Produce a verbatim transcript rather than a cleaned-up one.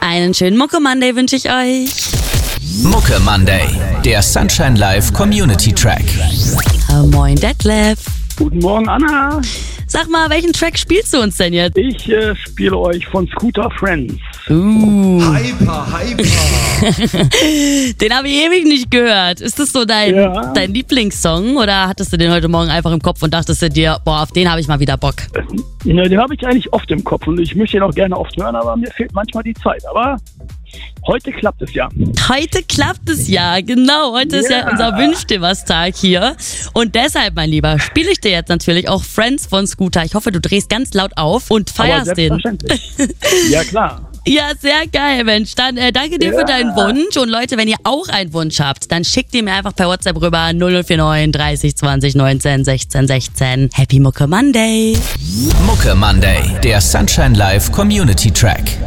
Einen schönen Mucke Monday wünsche ich euch. Mucke Monday, der Sunshine Live Community Track. Oh, moin Detlef. Guten Morgen, Anna. Sag mal, welchen Track spielst du uns denn jetzt? Ich äh, spiele euch von Scooter Friends. Uh. Hyper, hyper. Den habe ich ewig nicht gehört. Ist das so dein, Ja. dein Lieblingssong oder hattest du den heute Morgen einfach im Kopf und dachtest du dir, boah, auf den habe ich mal wieder Bock? Ja, den habe ich eigentlich oft im Kopf und ich möchte ihn auch gerne oft hören, aber mir fehlt manchmal die Zeit. Aber heute klappt es ja. Heute klappt es ja, genau. Heute ist ja Ja. unser Wünsch dir was Tag hier. Und deshalb, mein Lieber, spiele ich dir jetzt natürlich auch Friends von Scooter. Ich hoffe, du drehst ganz laut auf und Aber feierst den. selbstverständlich. Ja, klar. Ja, sehr geil, Mensch. Dann äh, danke dir Ja. für deinen Wunsch. Und Leute, wenn ihr auch einen Wunsch habt, dann schickt ihr mir einfach per WhatsApp rüber null null vier neun dreißig zwanzig neunzehn sechzehn sechzehn. Happy Mucke Monday. Mucke Monday, der Sunshine Live Community Track.